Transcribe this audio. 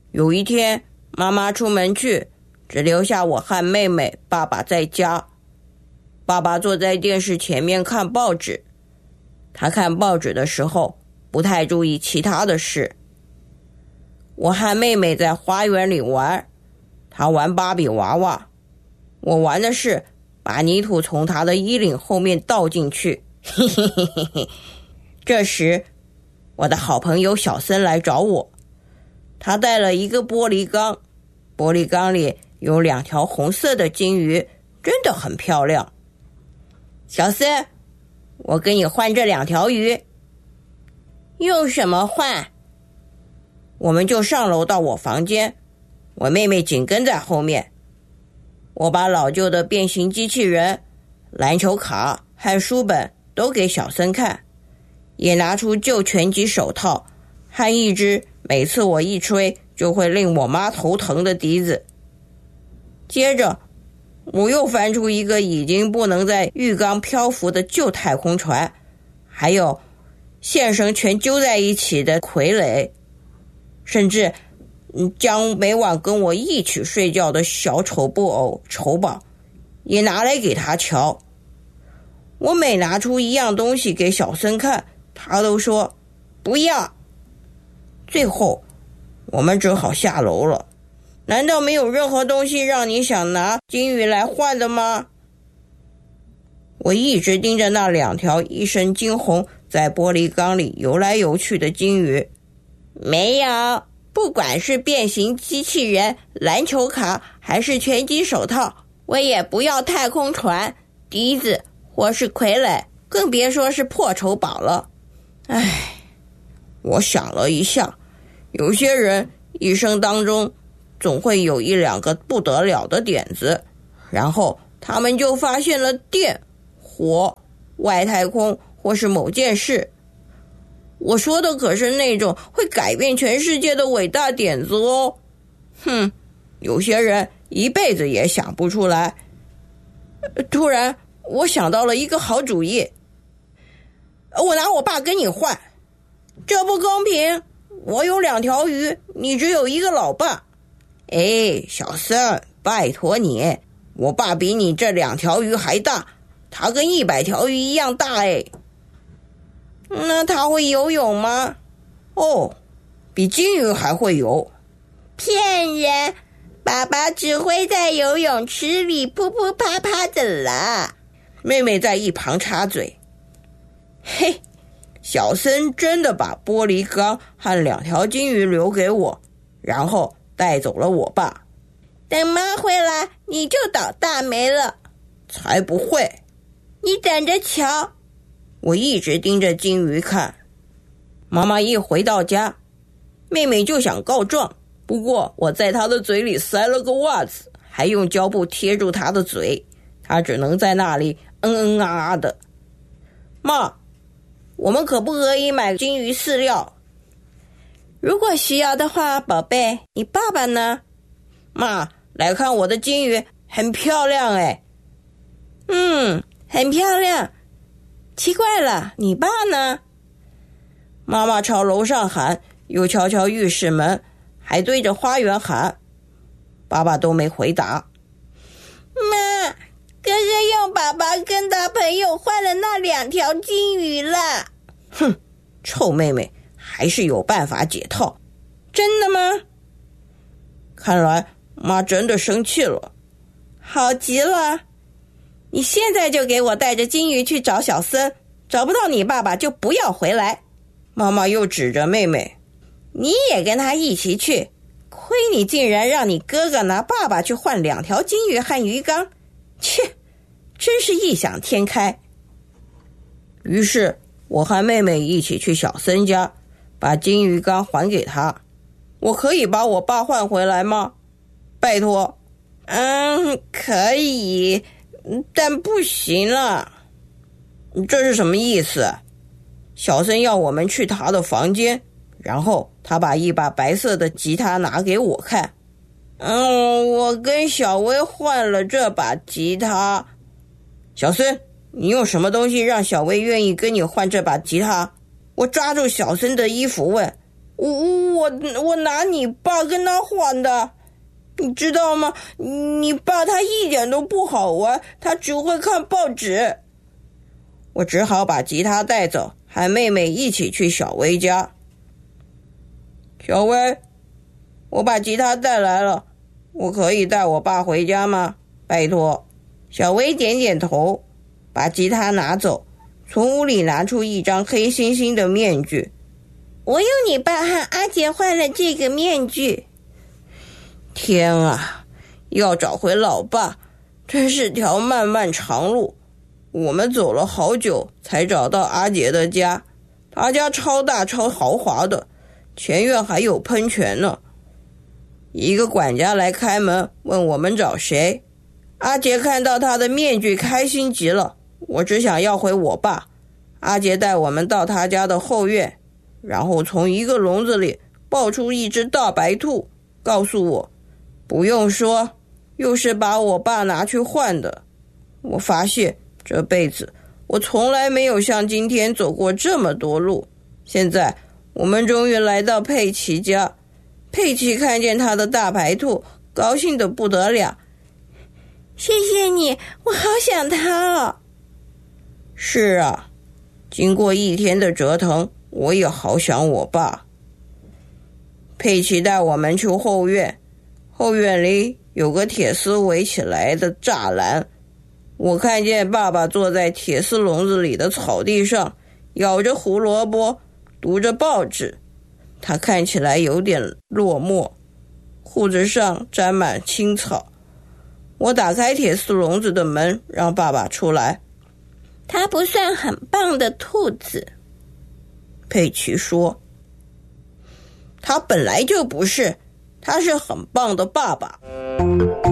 有一天，妈妈出门去，只留下我和妹妹、爸爸在家。爸爸坐在电视前面看报纸，他看报纸的时候不太注意其他的事。我和妹妹在花园里玩，她玩芭比娃娃，我玩的是把泥土从她的衣领后面倒进去。嘿嘿嘿嘿嘿。这时，我的好朋友小森来找我，他带了一个玻璃缸，玻璃缸里有2条红色的金鱼，真的很漂亮。小森，我跟你换这2条鱼。用什么换？我们就上楼到我房间，我妹妹紧跟在后面。我把老旧的变形机器人、篮球卡和书本都给小森看，也拿出旧拳击手套和一只每次我一吹就会令我妈头疼的笛子。接着我又翻出一个已经不能在浴缸漂浮的旧太空船，还有线绳全揪在一起的傀儡，甚至将每晚跟我一起睡觉的小丑布偶丑宝也拿来给他瞧。我每拿出一样东西给小森看，他都说不要。最后我们只好下楼了。难道没有任何东西让你想拿金鱼来换的吗？我一直盯着那2条一身金红在玻璃缸里游来游去的金鱼。没有，不管是变形机器人、篮球卡还是拳击手套，我也不要太空船、笛子或是傀儡，更别说是破丑宝了。唉，我想了一下，有些人一生当中总会有1、2个不得了的点子，然后他们就发现了电、火、外太空或是某件事。我说的可是那种会改变全世界的伟大点子哦。有些人一辈子也想不出来。突然我想到了一个好主意，我拿我爸跟你换。这不公平，我有2条鱼，你只有一个老爸。小森，拜托你，我爸比你这2条鱼还大，他跟100条鱼一样大。那他会游泳吗？比金鱼还会游。骗人，爸爸只会在游泳池里扑扑啪啪的啦。妹妹在一旁插嘴。嘿，小森真的把玻璃缸和2条金鱼留给我，然后带走了我爸。等妈回来你就倒大霉了。才不会，你等着瞧。我一直盯着金鱼看。妈妈一回到家，妹妹就想告状，不过我在她的嘴里塞了个袜子，还用胶布贴住她的嘴，她只能在那里啊的。妈，我们可不可以买金鱼饲料？如果需要的话，宝贝，你爸爸呢？妈，来看我的金鱼，很漂亮。很漂亮。奇怪了，你爸呢？妈妈朝楼上喊，又敲敲浴室门，还对着花园喊。爸爸都没回答。妈，哥哥用爸爸跟他朋友换了那2条金鱼了。臭妹妹还是有办法解套。真的吗？看来妈真的生气了。好极了，你现在就给我带着金鱼去找小森，找不到你爸爸就不要回来。妈妈又指着妹妹，你也跟他一起去，亏你竟然让你哥哥拿爸爸去换2条金鱼和鱼缸，切，真是异想天开。于是我和妹妹一起去小森家，把金鱼缸还给他。我可以把我爸换回来吗？拜托。可以，但不行了。这是什么意思？小森要我们去他的房间，然后他把一把白色的吉他拿给我看。我跟小薇换了这把吉他。小森，你用什么东西让小薇愿意跟你换这把吉他？我抓住小森的衣服问， 我拿你爸跟他换的，你知道吗？你爸他一点都不好玩，他只会看报纸。我只好把吉他带走，和妹妹一起去小薇家。小薇，我把吉他带来了，我可以带我爸回家吗？拜托。小薇点点头，把吉他拿走，从屋里拿出一张黑猩猩的面具。我用你爸和阿杰换了这个面具。天啊，要找回老爸，真是条漫漫长路。我们走了好久才找到阿杰的家，他家超大超豪华的，前院还有喷泉呢。一个管家来开门，问我们找谁。阿杰看到他的面具开心极了，我只想要回我爸。阿杰带我们到他家的后院，然后从一个笼子里抱出一只大白兔，告诉我不用说，又是把我爸拿去换的。我发现这辈子我从来没有像今天走过这么多路。现在我们终于来到佩奇家，佩奇看见他的大白兔，高兴得不得了。谢谢你，我好想他哦。是啊，经过一天的折腾，我也好想我爸。佩奇带我们去后院，后院里有个铁丝围起来的栅栏。我看见爸爸坐在铁丝笼子里的草地上，咬着胡萝卜，读着报纸。他看起来有点落寞，裤子上沾满青草。我打开铁丝笼子的门，让爸爸出来。他不算很棒的兔子，佩奇说。他本来就不是，他是很棒的爸爸。